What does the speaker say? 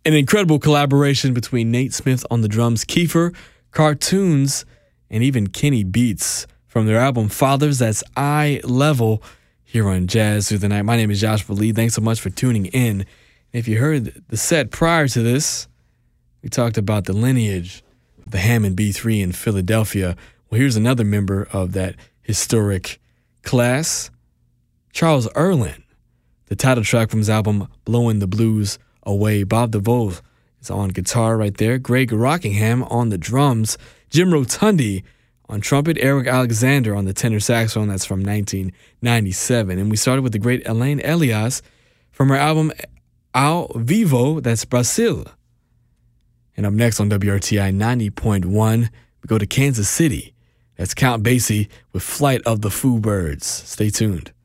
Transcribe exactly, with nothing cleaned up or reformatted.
An incredible collaboration between Nate Smith on the drums, Kiefer, Cartoons, and even Kenny Beats from their album Fathers. That's Eye Level here on Jazz Through the Night. My name is Joshua Lee. Thanks so much for tuning in. If you heard the set prior to this, we talked about the lineage of the Hammond B three in Philadelphia. Well, here's another member of that historic class, Charles Earland. The title track from his album Blowing the Blues Away. Bob DeVoe is on guitar right there. Greg Rockingham on the drums. Jim Rotundi on trumpet. Eric Alexander on the tenor saxophone. That's from nineteen ninety-seven. And we started with the great Elaine Elias from her album Ao Vivo. That's Brazil. And up next on W R T I ninety point one, we go to Kansas City. That's Count Basie with Flight of the Foo Birds. Stay tuned.